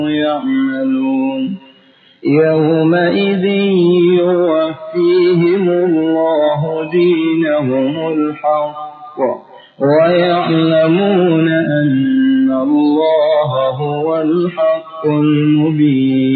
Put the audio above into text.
يعملون يومئذ يوفيهم الله دينهم الحق ويعلمون أن الله هو الحق المبين